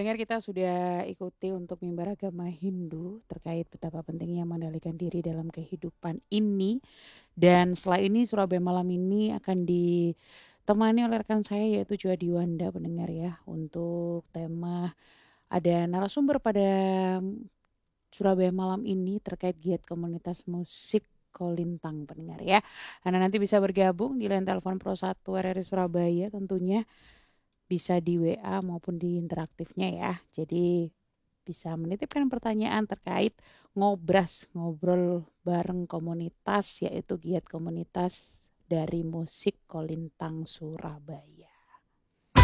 Pendengar kita sudah ikuti untuk mimbar agama Hindu terkait betapa pentingnya mengendalikan diri dalam kehidupan ini. Dan setelah ini Surabaya Malam ini akan ditemani oleh rekan saya yaitu Joa Diwando pendengar ya. Untuk tema ada narasumber pada Surabaya Malam ini terkait giat komunitas musik Kolintang pendengar ya. Anda nanti bisa bergabung di line telepon Pro 1 RRI Surabaya tentunya bisa di WA maupun di interaktifnya ya. Jadi bisa menitipkan pertanyaan terkait ngobrol bareng komunitas yaitu giat komunitas dari musik Kolintang Surabaya.